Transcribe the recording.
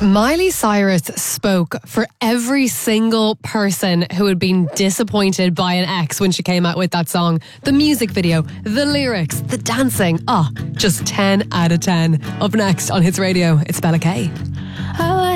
Miley Cyrus spoke for every single person who had been disappointed by an ex when she came out with that song. The music video, the lyrics, the dancing. Just 10 out of 10. Up next on Hits Radio, it's Bella K.